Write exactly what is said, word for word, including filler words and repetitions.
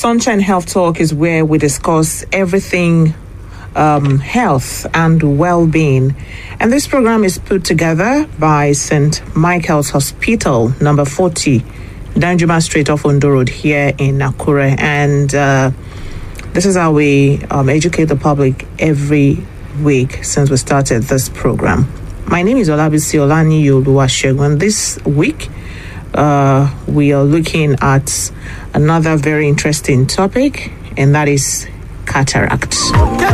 Sunshine Health Talk is where we discuss everything um, health and well-being. And this program is put together by Saint Michael's Hospital, number forty, Danjuma Street off Ondo Road here in Nakure. And uh, this is how we um, educate the public every week since we started this program. My name is Olabisi Olani Oluwasegun. This week, uh, we are looking at another very interesting topic, and that is cataract.